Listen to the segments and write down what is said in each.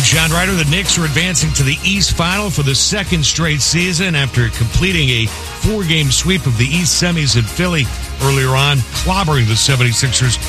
John Ryder. The Knicks are advancing to the East Final for the second straight season after completing a 4-game sweep of the East semis in Philly earlier on, clobbering the 76ers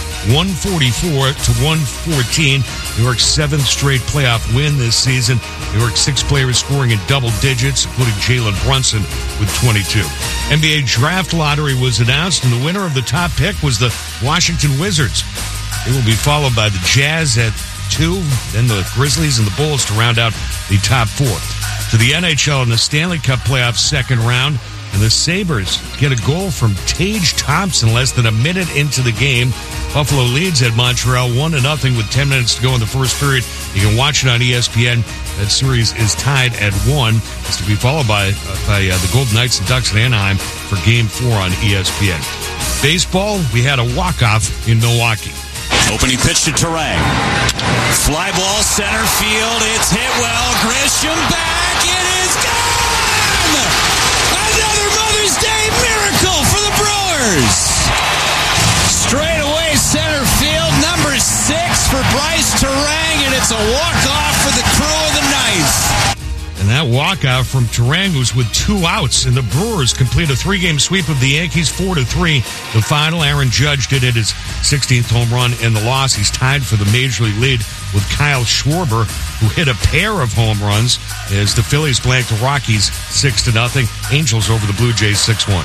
144-114. New York's 7th straight playoff win this season. New York's 6 players scoring in double digits, including Jalen Brunson with 22. NBA draft lottery was announced, and the winner of the top pick was the Washington Wizards. It will be followed by the Jazz at 2, then the Grizzlies and the Bulls to round out the top 4. To the NHL in the Stanley Cup playoffs second round, and the Sabres get a goal from Tage Thompson less than a minute into the game. Buffalo leads at Montreal 1-0 with 10 minutes to go in the first period. You can watch it on ESPN. That series is tied at 1. It's to be followed by the Golden Knights and Ducks in Anaheim for Game 4 on ESPN. Baseball, we had a walk-off in Milwaukee. Opening pitch to Turang. Fly ball center field. It's hit well. Grisham back. It is gone! Another Mother's Day miracle for the Brewers. Straight away center field. Number 6 for Bryce Turang, and it's a walk-off for the crew of the Knights. And that walkout from Turang was with 2 outs, and the Brewers complete a 3-game sweep of the Yankees 4-3. The final, Aaron Judge did hit his 16th home run in the loss. He's tied for the Major League lead with Kyle Schwarber, who hit a pair of home runs as the Phillies blanked the Rockies 6-0. Angels over the Blue Jays 6-1.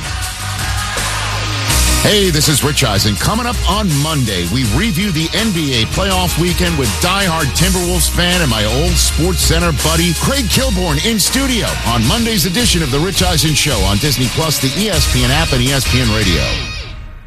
Hey, this is Rich Eisen. Coming up on Monday, we review the NBA playoff weekend with diehard Timberwolves fan and my old Sports Center buddy, Craig Kilborn, in studio on Monday's edition of The Rich Eisen Show on Disney Plus, the ESPN app, and ESPN Radio.